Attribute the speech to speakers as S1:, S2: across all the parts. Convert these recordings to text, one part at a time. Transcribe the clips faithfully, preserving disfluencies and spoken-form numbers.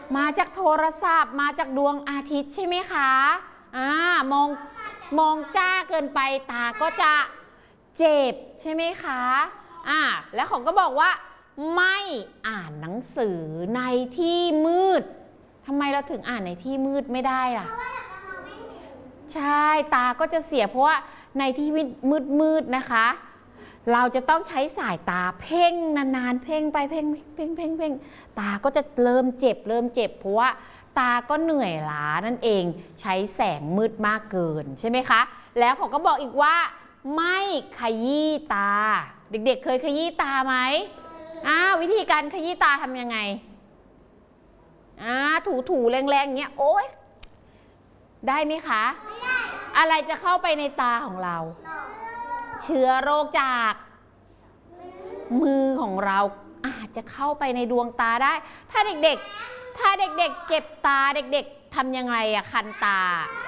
S1: มาจากโทรศัพท์มาจากดวงอาทิตย์ใช่ไหมคะอ่ามองมองจ้าเกินไปตาก็จะเจ็บใช่ไหมคะอ่าแล้วเขาก็บอกว่าไม่อ่านหนังสือในที่มืดทำไมเราถึงอ่านในที่มืดไม่ได้ล่ะใช่ตาก็จะเสียเพราะว่าในที่มืดมืดนะคะเราจะต้องใช้สายตาเพ่งนานๆเพ่งไปเพ่งเพ่งเพ่งเพ่งตาก็จะเริ่มเจ็บเริ่มเจ็บเพราะว่าตาก็เหนื่อยล้านั่นเองใช้แสงมืดมากเกินใช่ไหมคะแล้วเขาก็บอกอีกว่าไม่ขยี้ตาเด็กๆเคยขยี้ตาไหมอ่าวิธีการขยี้ตาทำยังไงอ่าถูๆแรงๆอย่างเงี้ยโอ๊ยได้ไหมคะไม่ได้อะไรจะเข้าไปในตาของเราเชื้อโรคจากมือของเราอาจจะเข้าไปในดวงตาได้ถ้าเด็กๆถ้าเด็กๆเจ็บตาเด็กๆทำยังไงอะคันตา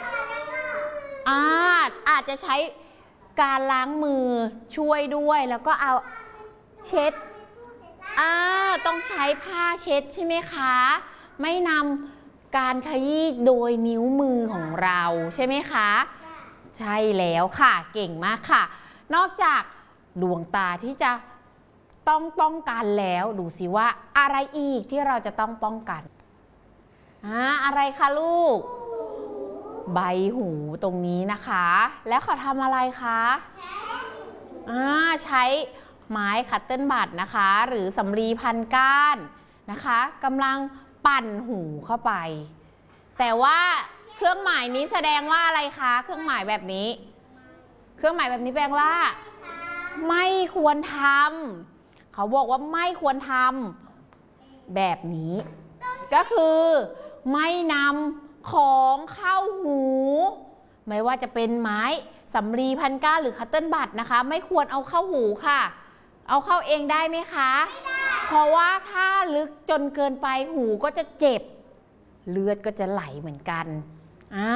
S1: อาจอาจจะใช้การล้างมือช่วยด้วยแล้วก็เอาเช็ดอ่าต้องใช้ผ้าเช็ดใช่ไหมคะไม่นำการขยี้โดยนิ้วมือของเราใช่ไหมคะใช่แล้วค่ะเก่งมากค่ะนอกจากดวงตาที่จะต้องป้องกันแล้วดูสิว่าอะไรอีกที่เราจะต้องป้องกันอ่าอะไรคะลูกใบหูตรงนี้นะคะแล้วเขาทำอะไรคะอ่าใช้ไม้คัตเติ้ลบัดนะคะหรือสำลีพันก้านนะคะกำลังปั่นหูเข้าไปแต่ว่าเครื่องหมายนี้แสดงว่าอะไรคะเครื่องหมายแบบนี้เครื่องหมายแบบนี้แปลว่าไม่ควรทำเขาบอกว่าไม่ควรทำแบบนี้ก็คือไม่นำของเข้าหูไม่ว่าจะเป็นไม้สำลีพันก้านหรือคัตเติ้ลบัดนะคะไม่ควรเอาเข้าหูค่ะเอาเข้าเองได้ไหมคะไม่ได้เพราะว่าถ้าลึกจนเกินไปหูก็จะเจ็บเลือดก็จะไหลเหมือนกันอ่า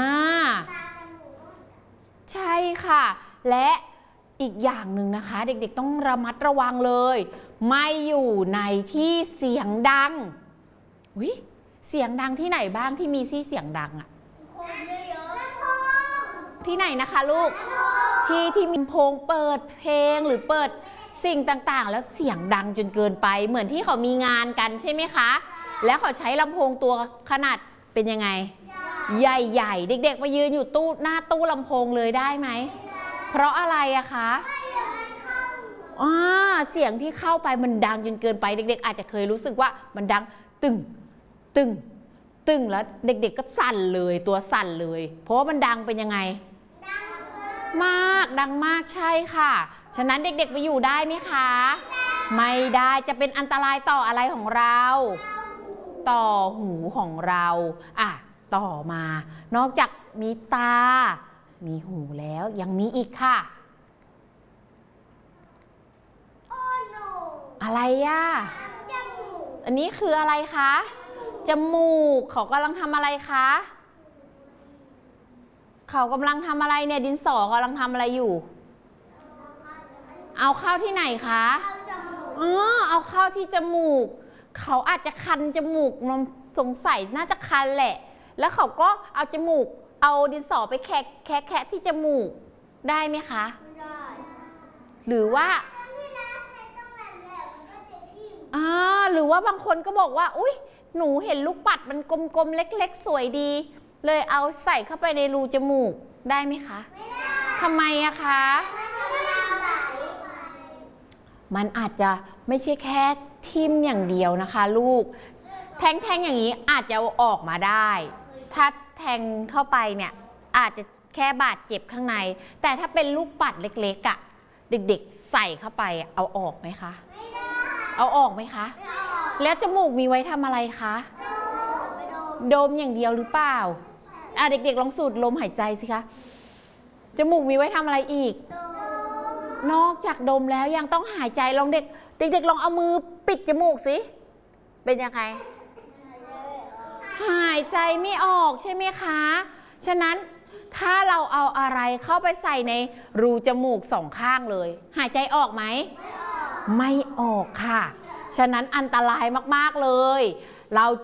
S1: ใช่ค่ะและอีกอย่างหนึ่งนะคะเด็กๆต้องระมัดระวังเลยไม่อยู่ในที่เสียงดังวิเสียงดังที่ไหนบ้างที่มีที่เสียงดังอะที่ไหนนะคะลูกที่ที่มีลำโพงเปิดเพลงหรือเปิดสิ่งต่างๆแล้วเสียงดังจนเกินไปเหมือนที่เขามีงานกันใช่ไหมคะแล้วเขาใช้ลำโพงตัวขนาดเป็นยังไงใหญ่ๆเด็กๆมายืนอยู่ตู้หน้าตู้ลำโพงเลยได้ไหมเพราะอะไรอะคะอ่าเสียงที่เข้าไปมันดังจนเกินไปเด็กๆอาจจะเคยรู้สึกว่ามันดังตึงตึงตึงแล้วเด็กๆก็สั่นเลยตัวสั่นเลยเพราะว่ามันดังเป็นยังไงมากดังมากใช่ค่ะฉะนั้นเด็กๆไปอยู่ได้ไหมคะไม่ได้จะเป็นอันตรายต่ออะไรของเราต่อหูของเราอ่ะต่อมานอกจากมีตามีหูแล้วยังมีอีกค่ะอะไรอ่ะอันนี้คืออะไรคะจมูกเขากำลังทำอะไรคะเขากำลังทำอะไรเนี่ยดินสอกำลังทำอะไรอยู่เอาเข้าที่ไหนคะอ๋อเอาเข้าที่จมูกเขาอาจจะคันจมูกมันสงสัยน่าจะคันแหละแล้วเขาก็เอาจมูกเอาดินสอไปแคะแคะแคะที่จมูกได้ไหมคะไม่ได้หรือว่าอ่าหรือว่าบางคนก็บอกว่าอุ๊ยหนูเห็นลูกปัดมันกลมๆเล็กๆสวยดีเลยเอาใส่เข้าไปในรูจมูกได้ไหมคะไม่ได้ทำไมอะคะมันอาจจะไม่ใช่แค่ทิ่มอย่างเดียวนะคะลูกแทงๆอย่างนี้อาจจะเอาออกมาได้ถ้าแทงเข้าไปเนี่ยอาจจะแค่บาดเจ็บข้างในแต่ถ้าเป็นลูกปัดเล็กๆอะเด็กๆใส่เข้าไปเอาออกไหมคะไม่ได้เอาออกไหมคะแล้วจมูกมีไว้ทำอะไรคะดมอย่างเดียวหรือเปล่าอ่ะเด็กๆลองสูดลมหายใจสิคะจมูกมีไว้ทำอะไรอีกนอกจากดมแล้วยังต้องหายใจลองเด็กเด็กๆลองเอามือปิดจมูกสิเป็นยังไงหายใจไม่ออกใช่ไหมคะฉะนั้นถ้าเราเอาอะไรเข้าไปใส่ในรูจมูกสองข้างเลยหายใจออกไหมไม่ออกค่ะฉะนั้นอันตรายมากๆเลยเรา